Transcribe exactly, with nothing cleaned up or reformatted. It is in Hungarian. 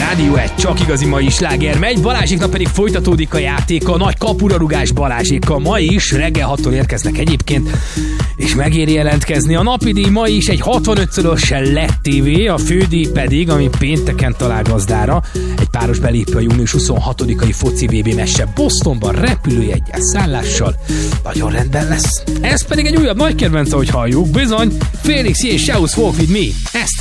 Rádió egy, csak igazi mai sláger megy, Balázséknak pedig folytatódik a játék a nagy kapurarugás Balázsékkal. Ma is reggel hattól érkeznek egyébként, és megéri jelentkezni. A napidíj ma is egy hatvanötszörös led té vé, a fődíj pedig, ami pénteken talál gazdára, egy páros belépő a június huszonhatodikai foci vé bé meccsre Bostonban repülőjeggyel, szállással. Nagyon rendben lesz. Ez pedig egy újabb nagy kedvenc, ahogy halljuk, bizony, Félix és Sheus Walk With Me. Ezt